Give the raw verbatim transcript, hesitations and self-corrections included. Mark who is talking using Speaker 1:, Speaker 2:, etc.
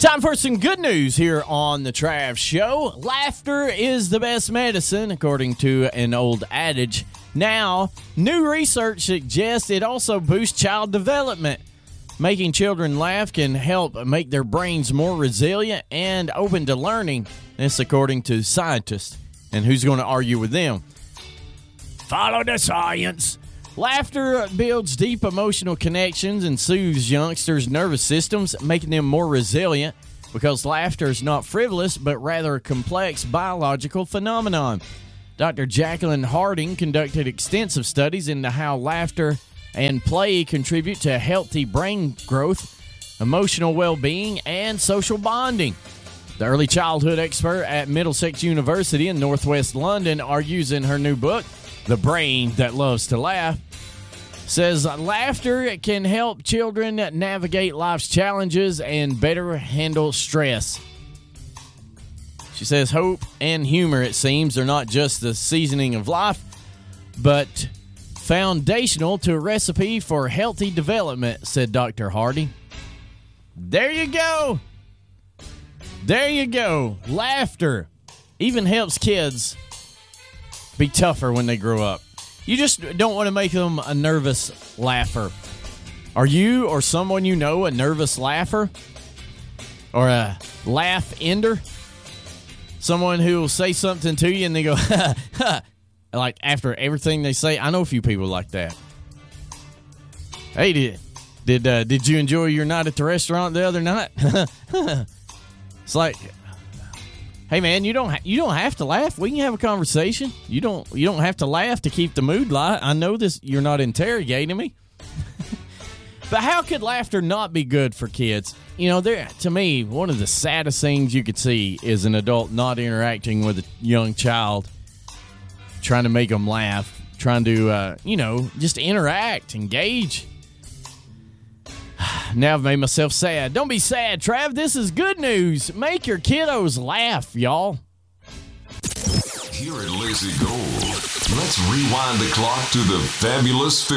Speaker 1: Time for some good news here on the Trav Show. Laughter is the best medicine, according to an old adage. Now, new research suggests it also boosts child development. Making children laugh can help make their brains more resilient and open to learning. This according to scientists. And who's going to argue with them? Follow the science. Laughter builds deep emotional connections and soothes youngsters' nervous systems, making them more resilient because laughter is not frivolous, but rather a complex biological phenomenon. Doctor Jacqueline Harding conducted extensive studies into how laughter and play contribute to healthy brain growth, emotional well-being, and social bonding. The early childhood expert at Middlesex University in northwest London argues in her new book, The Brain That Loves to Laugh, says laughter can help children navigate life's challenges and better handle stress. She says hope and humor, it seems, are not just the seasoning of life, but foundational to a recipe for healthy development, said Doctor Harding. There you go. There you go. Laughter even helps kids be tougher when they grow up. You just don't want to make them a nervous laugher. Are you or someone you know a nervous laugher? Or a laugh ender? Someone who will say something to you and they go, ha, ha. Like after everything they say. I know a few people like that. Hey, did did uh, did you enjoy your night at the restaurant the other night? It's like, hey man, you don't ha- you don't have to laugh. We can have a conversation. You don't you don't have to laugh to keep the mood light. I know this. You're not interrogating me. But how could laughter not be good for kids? You know, there to me, one of the saddest things you could see is an adult not interacting with a young child, trying to make them laugh, trying to, uh, you know, just interact, engage. Now I've made myself sad. Don't be sad, Trav. This is good news. Make your kiddos laugh, y'all.
Speaker 2: Here at Lazy Gold, let's rewind the clock to the fabulous